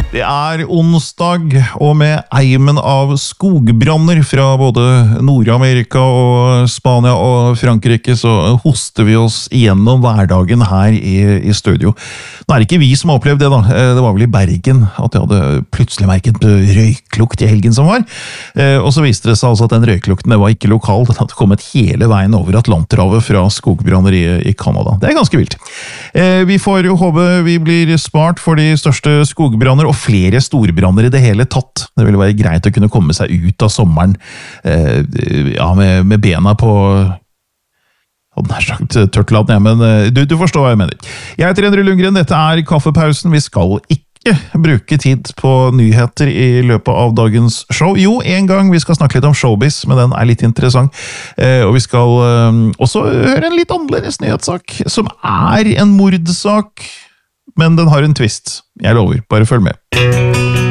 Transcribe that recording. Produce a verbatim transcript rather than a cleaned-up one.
Det er onsdag, og med eimen av skogbranner fra både Nord-Amerika og Spania og Frankrike, så hoster vi oss gjennom hverdagen her i, i studio. Nå er det ikke vi som har opplevd det da, det var vel i Bergen at jeg hadde plutselig merket røyklukt i helgen som var, og så viste det seg altså at den røyklukten det var ikke lokal, den hadde kommet hele veien over Atlanterhavet fra skogbranner i, i Kanada. Det er ganske vilt. Vi får jo håpe vi blir spart for de største skogbranner, og flere storbranner i det hele tatt. Det ville være greit å kunne komme seg ut av sommeren eh, ja, med, med bena på hadde nær sagt tørt land, ja, men du, du forstår hva jeg mener. Jeg heter Endre Lundgren, dette er Kaffepausen. Vi skal ikke bruke tid på nyheter i løpet av dagens show. Jo, en gang vi skal snakke litt om showbiz, men den er litt interessant. Eh, og vi skal eh, også høre en litt annerledes nyhetssak, som er en mordsak, men den har en twist. Jeg lover, bare følg med.